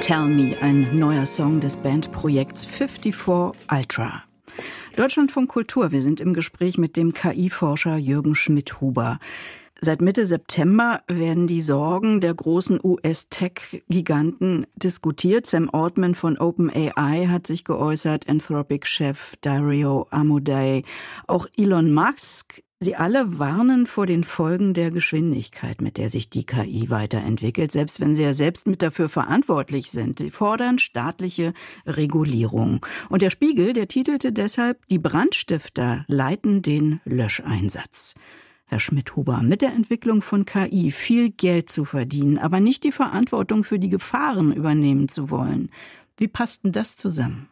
Tell Me, ein neuer Song des Bandprojekts 54 Ultra. Deutschlandfunk Kultur, wir sind im Gespräch mit dem KI-Forscher Jürgen Schmidhuber. Seit Mitte September werden die Sorgen der großen US-Tech-Giganten diskutiert. Sam Altman von OpenAI hat sich geäußert, Anthropic-Chef Dario Amodei, auch Elon Musk. Sie alle warnen vor den Folgen der Geschwindigkeit, mit der sich die KI weiterentwickelt, selbst wenn sie ja selbst mit dafür verantwortlich sind. Sie fordern staatliche Regulierung. Und der Spiegel, der titelte deshalb, die Brandstifter leiten den Löscheinsatz. Herr Schmidhuber, mit der Entwicklung von KI viel Geld zu verdienen, aber nicht die Verantwortung für die Gefahren übernehmen zu wollen. Wie passt denn das zusammen?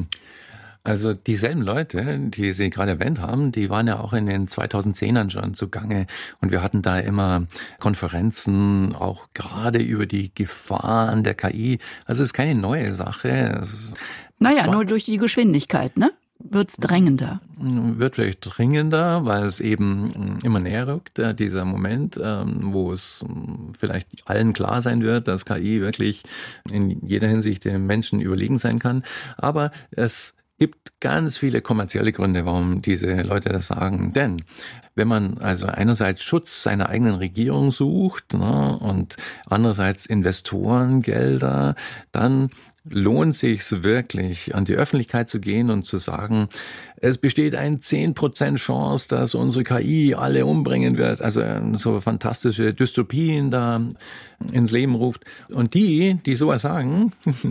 Also dieselben Leute, die Sie gerade erwähnt haben, die waren ja auch in den 2010ern schon zugange. Und wir hatten da immer Konferenzen, auch gerade über die Gefahren der KI. Also es ist keine neue Sache. Nur durch die Geschwindigkeit, ne? Wird's drängender? Wird vielleicht dringender, weil es eben immer näher rückt, dieser Moment, wo es vielleicht allen klar sein wird, dass KI wirklich in jeder Hinsicht dem Menschen überlegen sein kann. Aber es gibt ganz viele kommerzielle Gründe, warum diese Leute das sagen. Denn wenn man also einerseits Schutz seiner eigenen Regierung sucht, und andererseits Investorengelder, dann lohnt sich's wirklich, an die Öffentlichkeit zu gehen und zu sagen, es besteht eine 10% Chance, dass unsere KI alle umbringen wird. Also so fantastische Dystopien da ins Leben ruft. Und die sowas sagen,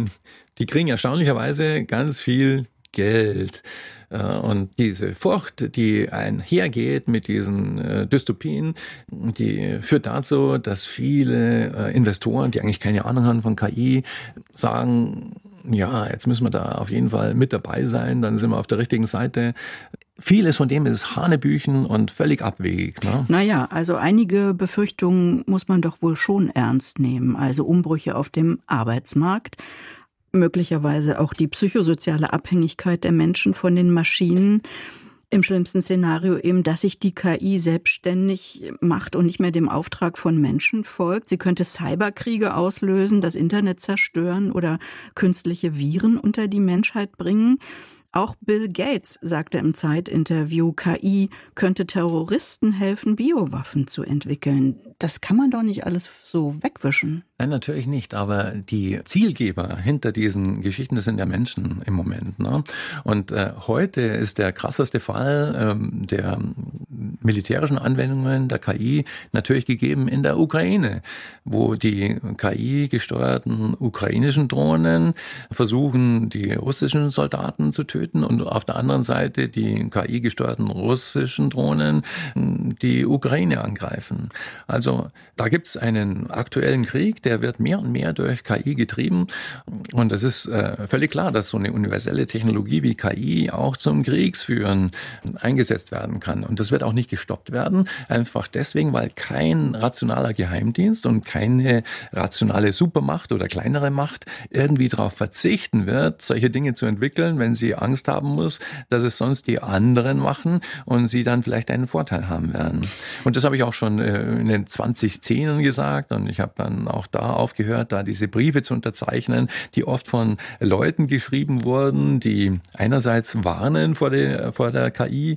die kriegen erstaunlicherweise ganz viel Geld. Und diese Furcht, die einhergeht mit diesen Dystopien, die führt dazu, dass viele Investoren, die eigentlich keine Ahnung haben von KI, sagen, ja, jetzt müssen wir da auf jeden Fall mit dabei sein, dann sind wir auf der richtigen Seite. Vieles von dem ist Hanebüchen und völlig abwegig. Ne? Naja, also einige Befürchtungen muss man doch wohl schon ernst nehmen. Also Umbrüche auf dem Arbeitsmarkt, möglicherweise auch die psychosoziale Abhängigkeit der Menschen von den Maschinen. Im schlimmsten Szenario eben, dass sich die KI selbstständig macht und nicht mehr dem Auftrag von Menschen folgt. Sie könnte Cyberkriege auslösen, das Internet zerstören oder künstliche Viren unter die Menschheit bringen. Auch Bill Gates sagte im Zeit-Interview, KI könnte Terroristen helfen, Biowaffen zu entwickeln. Das kann man doch nicht alles so wegwischen. Nein, natürlich nicht, aber die Zielgeber hinter diesen Geschichten, das sind ja Menschen im Moment. Ne? Und heute ist der krasseste Fall der militärischen Anwendungen der KI natürlich gegeben in der Ukraine, wo die KI-gesteuerten ukrainischen Drohnen versuchen, die russischen Soldaten zu töten und auf der anderen Seite die KI-gesteuerten russischen Drohnen die Ukraine angreifen. Also da gibt's einen aktuellen Krieg, der wird mehr und mehr durch KI getrieben. Und es ist völlig klar, dass so eine universelle Technologie wie KI auch zum Kriegsführen eingesetzt werden kann. Und das wird auch nicht gestoppt werden, einfach deswegen, weil kein rationaler Geheimdienst und keine rationale Supermacht oder kleinere Macht irgendwie darauf verzichten wird, solche Dinge zu entwickeln, wenn sie Angst haben muss, dass es sonst die anderen machen und sie dann vielleicht einen Vorteil haben werden. Und das habe ich auch schon in den 2010ern gesagt und ich habe dann auch da aufgehört, da diese Briefe zu unterzeichnen, die oft von Leuten geschrieben wurden, die einerseits warnen vor der KI